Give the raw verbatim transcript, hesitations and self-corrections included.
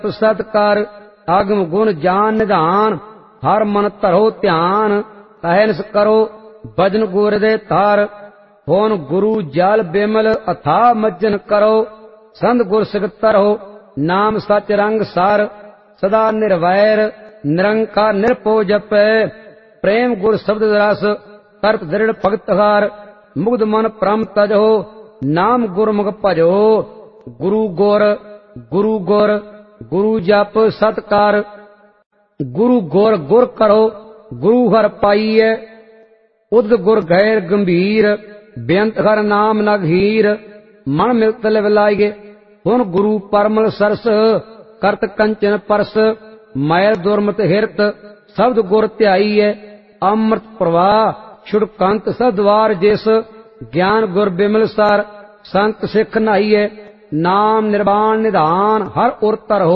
सत्कार आगम गुण जान निधान हर मन धरो ध्यान अहनस करो भजन गुर दे तार होन गुरु जल बिमल अथा मज्जन करो संत गुर सिखत रहो नाम सच रंग सार सदा निर्वैर निरंकार निरपो जपै प्रेम गुर शब्द रस करत दृढ़ भगत हार मुग्ध मन परम तजो नाम गुरमुख भजो गुरु गुर गुरु गुर गुरु जप सत्कार गुरु गुर गुर करो गुरु हर पाइए उद गुर गैर गंभीर बेअंत हर नाम नगहीर मन मिलत लिवलाइए हुन गुरु परमल सरस करत कंचन परस मैल दुर्मत हिरत शब्द गुर ध्याईए अमृत प्रवाह छुड़कंत सद्वार जिस ज्ञान गुर बिमल सार संत सिख नाइए नाम निर्वाण निधान हर उर तरहो